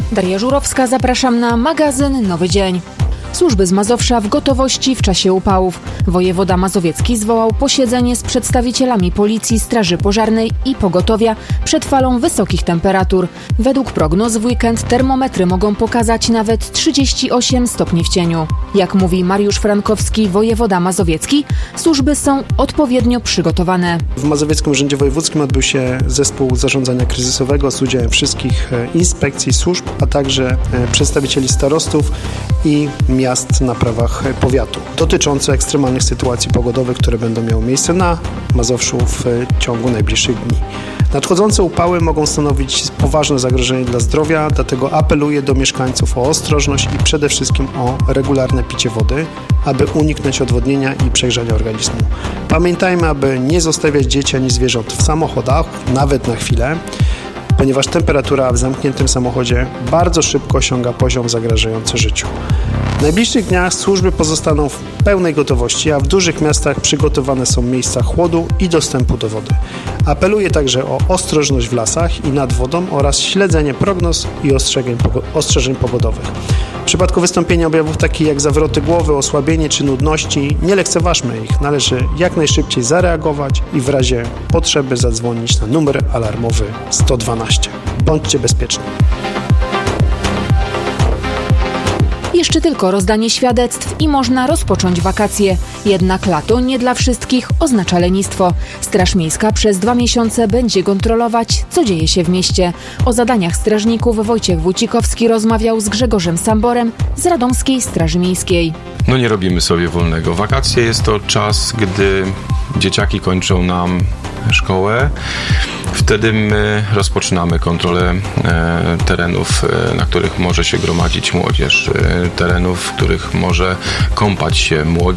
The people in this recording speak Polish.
Daria Żurowska, zapraszam na magazyn Nowy Dzień. Służby z Mazowsza w gotowości w czasie upałów. Wojewoda mazowiecki zwołał posiedzenie z przedstawicielami Policji, Straży Pożarnej i Pogotowia przed falą wysokich temperatur. Według prognoz w weekend termometry mogą pokazać nawet 38 stopni w cieniu. Jak mówi Mariusz Frankowski, wojewoda mazowiecki, służby są odpowiednio przygotowane. W Mazowieckim Urzędzie Wojewódzkim odbył się zespół zarządzania kryzysowego z udziałem wszystkich inspekcji, służb, a także przedstawicieli starostów i miast na prawach powiatu, dotyczące ekstremalnych sytuacji pogodowych, które będą miały miejsce na Mazowszu w ciągu najbliższych dni. Nadchodzące upały mogą stanowić poważne zagrożenie dla zdrowia, dlatego apeluję do mieszkańców o ostrożność i przede wszystkim o regularne picie wody, aby uniknąć odwodnienia i przegrzania organizmu. Pamiętajmy, aby nie zostawiać dzieci ani zwierząt w samochodach, nawet na chwilę, ponieważ temperatura w zamkniętym samochodzie bardzo szybko osiąga poziom zagrażający życiu. W najbliższych dniach służby pozostaną w pełnej gotowości, a w dużych miastach przygotowane są miejsca chłodu i dostępu do wody. Apeluję także o ostrożność w lasach i nad wodą oraz śledzenie prognoz i ostrzeżeń pogodowych. W przypadku wystąpienia objawów takich jak zawroty głowy, osłabienie czy nudności, nie lekceważmy ich. Należy jak najszybciej zareagować i w razie potrzeby zadzwonić na numer alarmowy 112. Bądźcie bezpieczni. Jeszcze tylko rozdanie świadectw i można rozpocząć wakacje. Jednak lato nie dla wszystkich oznacza lenistwo. Straż Miejska przez 2 miesiące będzie kontrolować, co dzieje się w mieście. O zadaniach strażników Wojciech Wójcikowski rozmawiał z Grzegorzem Samborem z Radomskiej Straży Miejskiej. Nie robimy sobie wolnego. Wakacje jest to czas, gdy dzieciaki kończą nam szkołę. Wtedy my rozpoczynamy kontrolę terenów, na których może się gromadzić młodzież, terenów, w których może kąpać się młodzież.